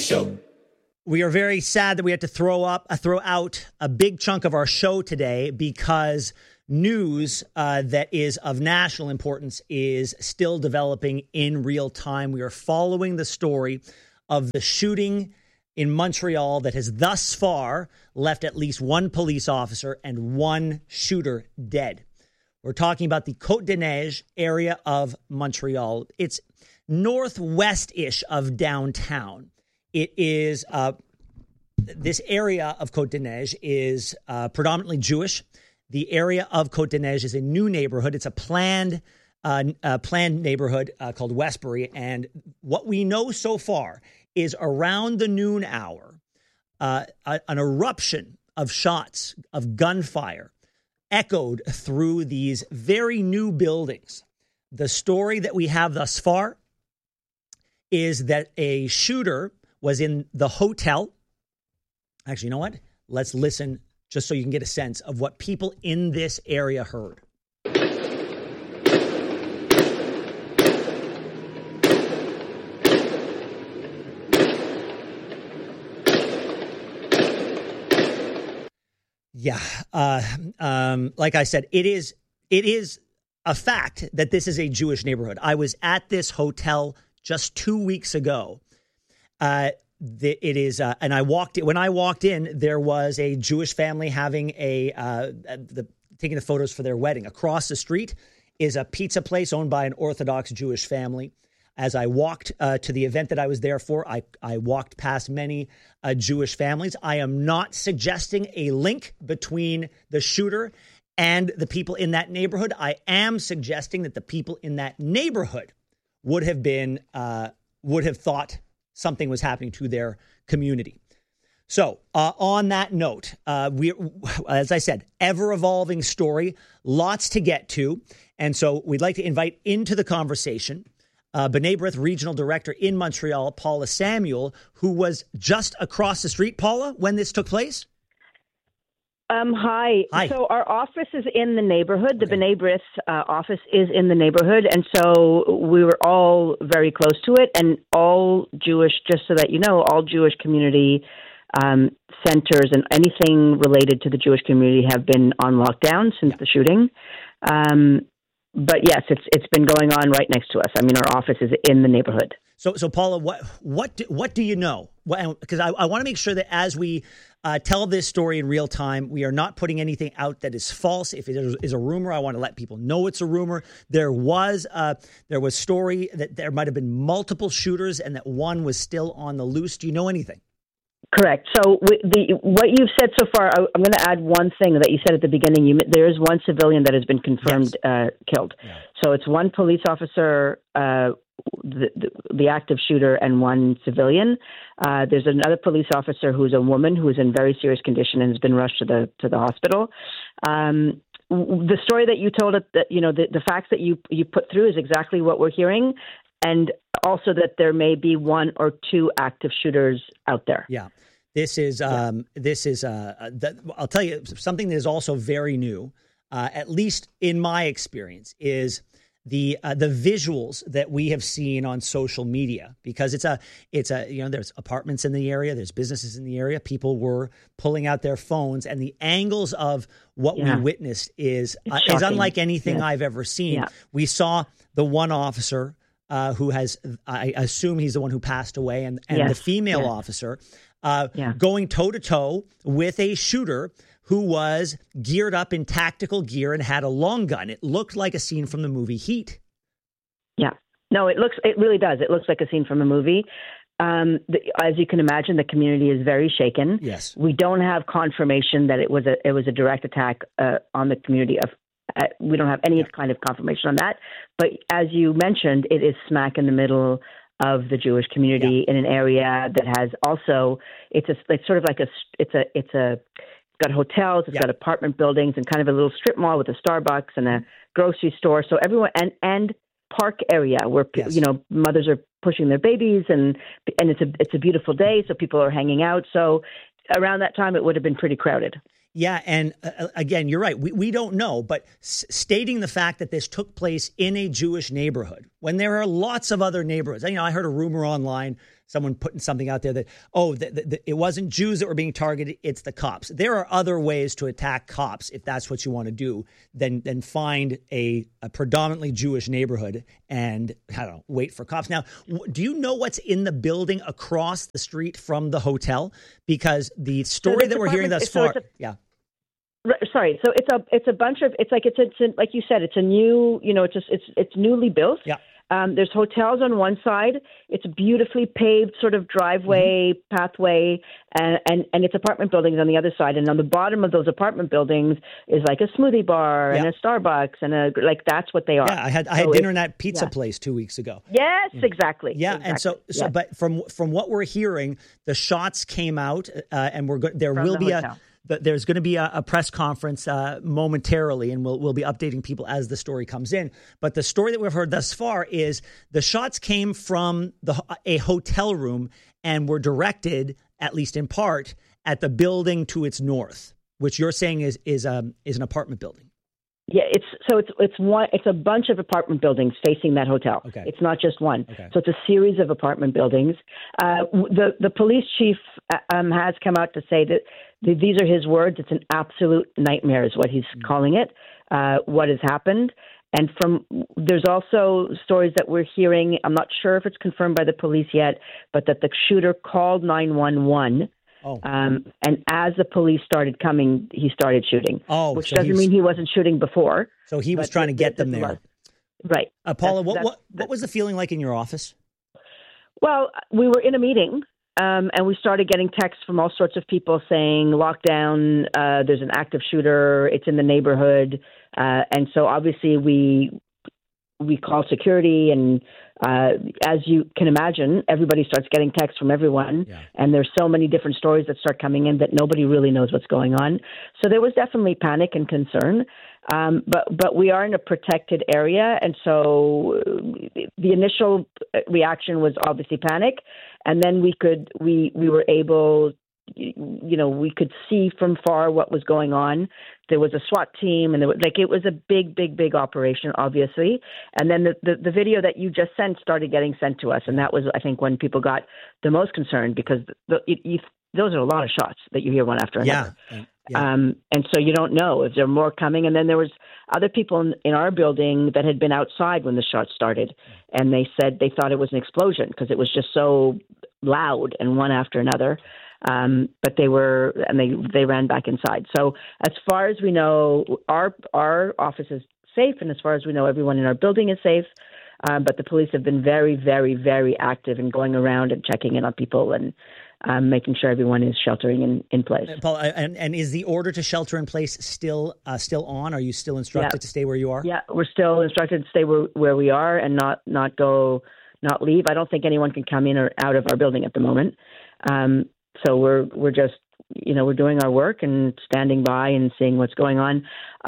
Show. We are very sad that we had to throw out a big chunk of our show today because news that is of national importance is still developing in real time. We are following the story of the shooting in Montreal that has thus far left at least one police officer and one shooter dead. We're talking about the Côte-des-Neiges area of Montreal. It's northwest-ish of downtown. It is, this area of Côte-des-Neiges is predominantly Jewish. The area of Côte-des-Neiges is a new neighborhood. It's a planned neighborhood called Westbury. And what we know so far is around the noon hour, an eruption of shots, of gunfire, echoed through these very new buildings. The story that we have thus far is that a shooter was in the hotel. Actually, you know what? Let's listen just so you can get a sense of what people in this area heard. Yeah. Like I said, it is a fact that this is a Jewish neighborhood. I was at this hotel just 2 weeks ago. And I walked in. When I walked in, there was a Jewish family having taking the photos for their wedding. Across the street is a pizza place owned by an Orthodox Jewish family. As I walked to the event that I was there for, I walked past many Jewish families. I am not suggesting a link between the shooter and the people in that neighborhood. I am suggesting that the people in that neighborhood would have thought something was happening to their community. So on that note, as I said, ever-evolving story, lots to get to. And so we'd like to invite into the conversation B'nai B'rith Regional Director in Montreal, Paula Samuel, who was just across the street, Paula, when this took place? Hi. So our office is in the neighborhood. The B'nai B'rith office is in the neighborhood. And so we were all very close to it. And all Jewish, just so that you know, all Jewish community centers and anything related to the Jewish community have been on lockdown since the shooting. But yes, it's been going on right next to us. I mean, our office is in the neighborhood. So Paula, what do you know? Because I want to make sure that as we tell this story in real time, we are not putting anything out that is false. If it is a rumor, I want to let people know it's a rumor. There was story that there might have been multiple shooters and that one was still on the loose. Do you know anything? Correct. So what you've said so far, I'm going to add one thing that you said at the beginning. There is one civilian that has been confirmed killed. Yeah. So it's one police officer, the active shooter, and one civilian. There's another police officer who's a woman who is in very serious condition and has been rushed to the hospital. The story that you told us, that the facts that you put through is exactly what we're hearing, and also that there may be one or two active shooters out there. Yeah. This is I'll tell you something that is also very new, at least in my experience, is the visuals that we have seen on social media, because it's a there's apartments in the area, there's businesses in the area. People were pulling out their phones, and the angles of what we witnessed is unlike anything I've ever seen. Yeah. We saw the one officer who has, I assume he's the one who passed away, and the female officer going toe-to-toe with a shooter who was geared up in tactical gear and had a long gun. It looked like a scene from the movie Heat. Yeah. No, it really does. It looks like a scene from a movie. As you can imagine, the community is very shaken. Yes. We don't have confirmation that it was a direct attack on the community. We don't have any kind of confirmation on that. But as you mentioned, it is smack in the middle of the Jewish community in an area that has also it's got hotels, it's got apartment buildings, and kind of a little strip mall with a Starbucks and a grocery store. So everyone and park area where mothers are pushing their babies, and it's a beautiful day, so people are hanging out. So around that time, it would have been pretty crowded. Yeah, and again, you're right. We don't know, but stating the fact that this took place in a Jewish neighborhood when there are lots of other neighborhoods. I heard a rumor online someone putting something out there that, it wasn't Jews that were being targeted, it's the cops. There are other ways to attack cops if that's what you want to do than find a predominantly Jewish neighborhood and, I don't know, wait for cops. Now, do you know what's in the building across the street from the hotel? Because the story that we're hearing thus far, Sorry, so it's a bunch of it's like you said, it's a new, it's newly built. Yeah. There's hotels on one side. It's a beautifully paved sort of driveway, pathway, and it's apartment buildings on the other side. And on the bottom of those apartment buildings is like a smoothie bar and a Starbucks and that's what they are. Yeah, I had dinner in that pizza place 2 weeks ago. Yes, exactly. Yeah, exactly. And but from what we're hearing, the shots came out, and there's going to be a press conference momentarily, and we'll be updating people as the story comes in. But the story that we've heard thus far is the shots came from a hotel room and were directed, at least in part, at the building to its north, which you're saying is an apartment building. Yeah, it's a bunch of apartment buildings facing that hotel. Okay. It's not just one. Okay. So it's a series of apartment buildings. The police chief has come out to say that these are his words. It's an absolute nightmare, is what he's calling it. What has happened, and there's also stories that we're hearing. I'm not sure if it's confirmed by the police yet, but that the shooter called 911. And as the police started coming, he started shooting. Which doesn't mean he wasn't shooting before. So he was trying to get them there. Right. Paula, what was the feeling like in your office? Well, we were in a meeting, and we started getting texts from all sorts of people saying, lockdown, there's an active shooter, it's in the neighborhood. And so obviously we called security, and as you can imagine, everybody starts getting texts from everyone, and there's so many different stories that start coming in that nobody really knows what's going on. So there was definitely panic and concern, but we are in a protected area, and so the initial reaction was obviously panic, and then we were able. We could see from far what was going on. There was a SWAT team, and it was a big operation, obviously. And then the video that you just sent started getting sent to us, and that was, I think, when people got the most concerned, because those are a lot of shots that you hear one after another. And so you don't know if there are more coming. And then there was other people in our building that had been outside when the shots started, and they said they thought it was an explosion because it was just so loud and one after another. But they ran back inside. So as far as we know, our office is safe, and as far as we know, everyone in our building is safe. But the police have been very, very, very active in going around and checking in on people and making sure everyone is sheltering in place. Paul, and is the order to shelter in place still on? Are you still instructed to stay where you are? Yeah, we're still instructed to stay where we are and not leave. I don't think anyone can come in or out of our building at the moment. So we're just, we're doing our work and standing by and seeing what's going on.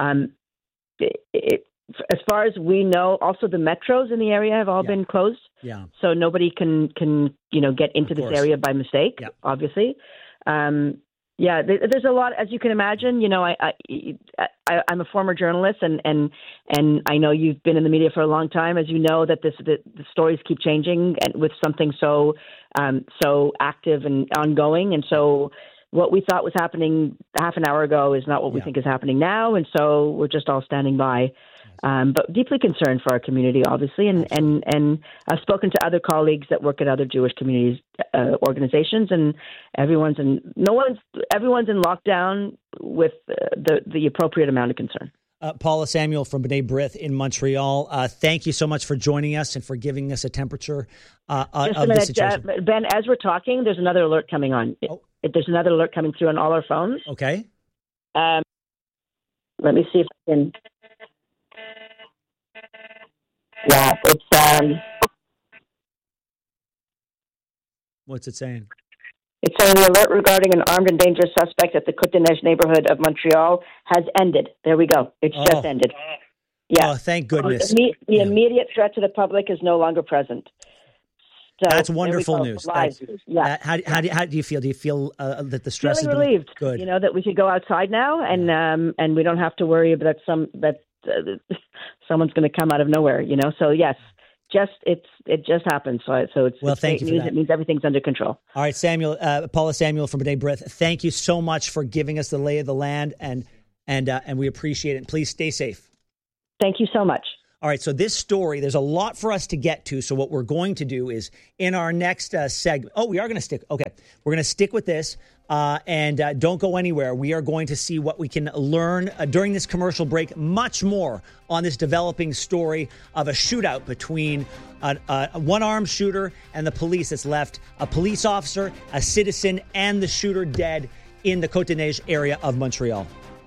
As far as we know, also the metros in the area have all been closed. Yeah. So nobody can get into this area by mistake, obviously. There's a lot, as you can imagine. I'm a former journalist, and I know you've been in the media for a long time. As you know, that the stories keep changing, and with something so active and ongoing. And so, what we thought was happening half an hour ago is not what we think is happening now. And so, we're just all standing by. But deeply concerned for our community, obviously, and I've spoken to other colleagues that work at other Jewish communities organizations, and everyone's in lockdown with the appropriate amount of concern. Paula Samuel from B'nai B'rith in Montreal. Thank you so much for joining us and for giving us a temperature of the situation. Ben, as we're talking, there's another alert coming on. There's another alert coming through on all our phones. Okay. Let me see if I can. Yeah, it's What's it saying? It's saying the alert regarding an armed and dangerous suspect at the Côte-des-Neiges neighborhood of Montreal has ended. There we go. It's just ended. Yeah. Oh, thank goodness. The immediate threat to the public is no longer present. So, that's wonderful news. How do you feel? Do you feel that the stress is relieved? Good. That we could go outside now, and we don't have to worry about someone's going to come out of nowhere. So yes. just happened. So it's thank you for news. that. It means everything's under control. All right, Paula Samuel from B'nai B'rith, thank you so much for giving us the lay of the land, and we appreciate it. Please stay safe. Thank you so much. All right, so this story, there's a lot for us to get to. So what we're going to do is in our next segment. Oh, we are going to stick. Okay, we're going to stick with this. And don't go anywhere. We are going to see what we can learn during this commercial break, much more on this developing story of a shootout between a one-armed shooter and the police that's left a police officer, a citizen, and the shooter dead in the Côte-des-Neiges area of Montreal.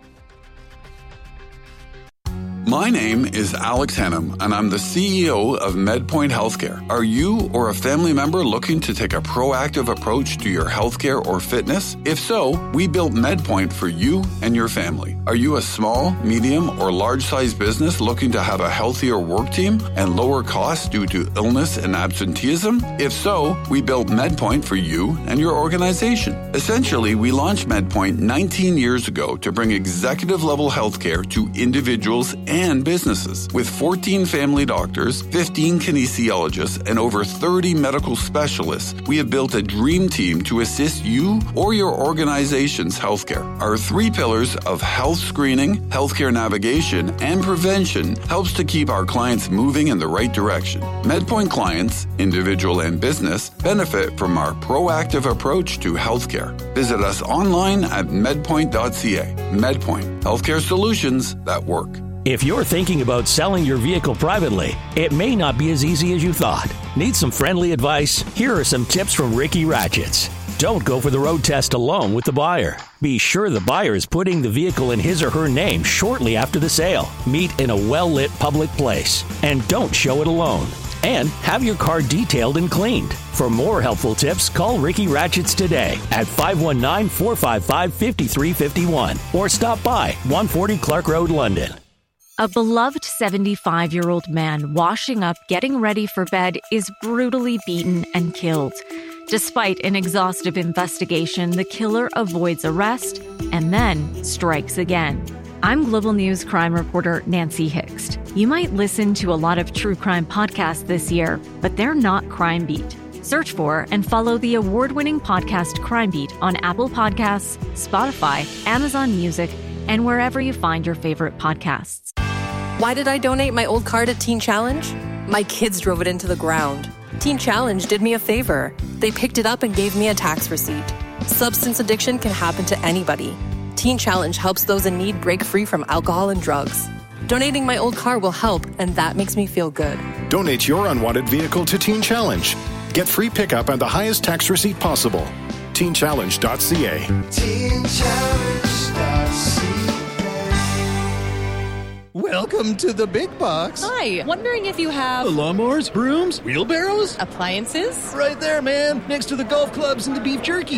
My name is Alex Hennum, and I'm the CEO of MedPoint Healthcare. Are you or a family member looking to take a proactive approach to your healthcare or fitness? If so, we built MedPoint for you and your family. Are you a small, medium, or large-sized business looking to have a healthier work team and lower costs due to illness and absenteeism? If so, we built MedPoint for you and your organization. Essentially, we launched MedPoint 19 years ago to bring executive-level healthcare to individuals and businesses. With 14 family doctors, 15 kinesiologists, and over 30 medical specialists, we have built a dream team to assist you or your organization's healthcare. Our 3 pillars of health screening, healthcare navigation, and prevention helps to keep our clients moving in the right direction. MedPoint clients, individual and business, benefit from our proactive approach to healthcare. Visit us online at medpoint.ca. MedPoint, healthcare solutions that work. If you're thinking about selling your vehicle privately, it may not be as easy as you thought. Need some friendly advice? Here are some tips from Ricky Ratchets. Don't go for the road test alone with the buyer. Be sure the buyer is putting the vehicle in his or her name shortly after the sale. Meet in a well-lit public place. And don't show it alone. And have your car detailed and cleaned. For more helpful tips, call Ricky Ratchets today at 519-455-5351 or stop by 140 Clark Road, London. A beloved 75-year-old man washing up, getting ready for bed, is brutally beaten and killed. Despite an exhaustive investigation, the killer avoids arrest and then strikes again. I'm Global News crime reporter Nancy Hixt. You might listen to a lot of true crime podcasts this year, but they're not Crime Beat. Search for and follow the award-winning podcast Crime Beat on Apple Podcasts, Spotify, Amazon Music, and wherever you find your favorite podcasts. Why did I donate my old car to Teen Challenge? My kids drove it into the ground. Teen Challenge did me a favor. They picked it up and gave me a tax receipt. Substance addiction can happen to anybody. Teen Challenge helps those in need break free from alcohol and drugs. Donating my old car will help, and that makes me feel good. Donate your unwanted vehicle to Teen Challenge. Get free pickup and the highest tax receipt possible. TeenChallenge.ca. TeenChallenge.ca. Welcome to the big box. Hi, wondering if you have... lawnmowers, brooms, wheelbarrows? Appliances? Right there, man, next to the golf clubs and the beef jerky.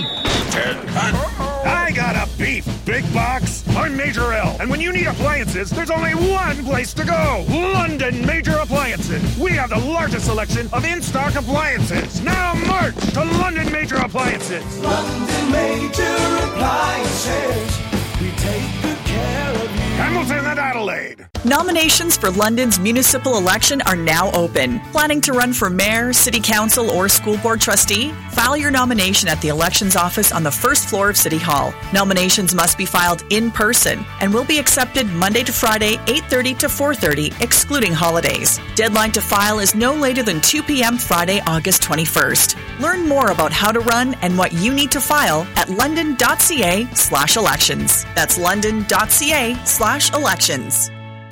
I got a beef big box. I'm Major L, and when you need appliances, there's only one place to go. London Major Appliances. We have the largest selection of in-stock appliances. Now march to London Major Appliances. London Major Appliances. We take good care of you. Hamilton and Adelaide. Nominations for London's municipal election are now open. Planning to run for mayor, city council, or school board trustee? File your nomination at the elections office on the first floor of City Hall. Nominations must be filed in person and will be accepted Monday to Friday, 8:30 to 4:30, excluding holidays. Deadline to file is no later than 2 p.m. Friday, August 21st. Learn more about how to run and what you need to file at london.ca/elections. That's london.ca/elections.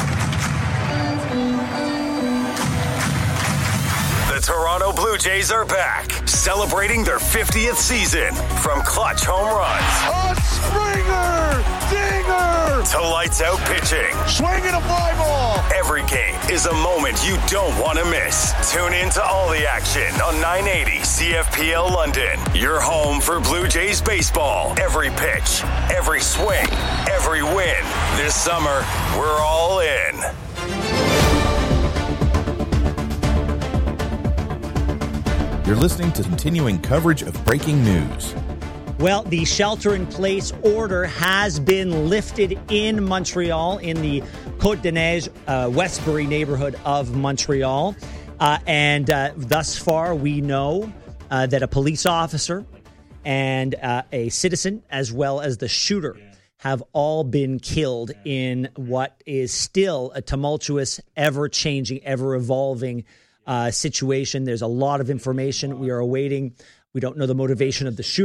The Toronto Blue Jays are back, celebrating their 50th season. From clutch home runs, a Springer, dinger, to lights out pitching, swinging a fly ball. Every game is a moment you don't want to miss. Tune in to all the action on 980 CFPL London. Your home for Blue Jays baseball. Every pitch, every swing, every win. This summer, we're all in. You're listening to continuing coverage of breaking news. Well, the shelter-in-place order has been lifted in Montreal, in the Côte-des-Neiges, Westbury neighborhood of Montreal. And thus far, we know that a police officer and a citizen, as well as the shooter, have all been killed in what is still a tumultuous, ever-changing, ever-evolving situation. There's a lot of information we are awaiting. We don't know the motivation of the shooter.